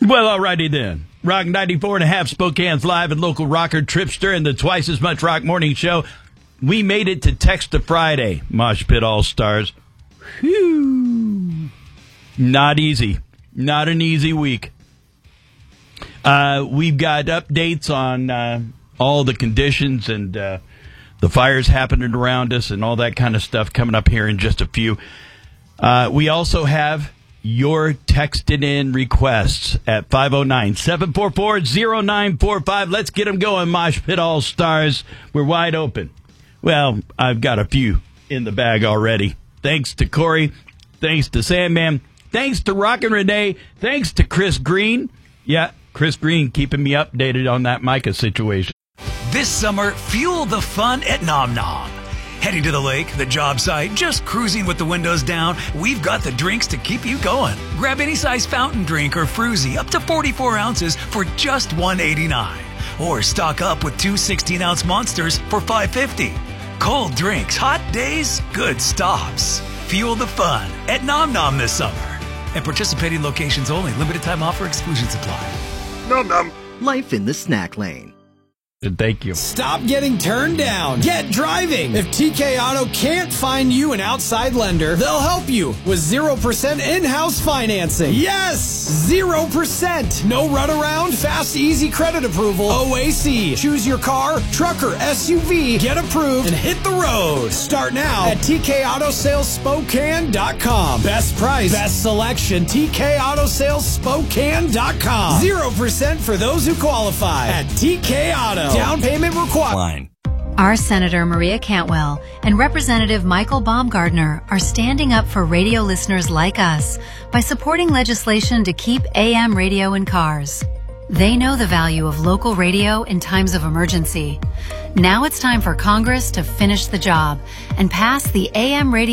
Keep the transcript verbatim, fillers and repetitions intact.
Well, alrighty then. Rock ninety-four and a half, Spokane's live and local rocker Tripster and the Twice as Much Rock Morning Show. We made it to Text to Friday, Mosh Pit All-Stars. Whew. Not easy. Not an easy week. Uh, we've got updates on uh, all the conditions and uh, the fires happening around us and all that kind of stuff coming up here in just a few. Uh, we also have your texted in requests at five oh nine, seven four four, oh nine four five. Let's get them going, Mosh Pit All-Stars. We're wide open. Well, I've got a few in the bag already. Thanks to Corey. Thanks to Sandman. Thanks to Rockin' Renee. Thanks to Chris Green. Yeah, Chris Green keeping me updated on that Micah situation. This summer, fuel the fun at Nom Nom. Heading to the lake, the job site, just cruising with the windows down, we've got the drinks to keep you going. Grab any size fountain drink or fruzy up to forty-four ounces for just one eighty-nine. Or stock up with two sixteen-ounce monsters for five fifty. Cold drinks, hot days, good stops. Fuel the fun at Nom Nom this summer. And participating locations only. Limited time offer, exclusions apply. Nom Nom. Life in the snack lane. Thank you. Stop getting turned down. Get driving. If T K Auto can't find you an outside lender, they'll help you with zero percent in-house financing. Yes! zero percent. No runaround, fast, easy credit approval. O A C. Choose your car, truck, or S U V. Get approved and hit the road. Start now at T K Auto Sales Spokane dot com. Best price, best selection. T K Auto Sales Spokane dot com. zero percent for those who qualify at T K Auto. Down payment required. Our Senator Maria Cantwell and Representative Michael Baumgardner are standing up for radio listeners like us by supporting legislation to keep A M radio in cars. They know the value of local radio in times of emergency. Now it's time for Congress to finish the job and pass the A M radio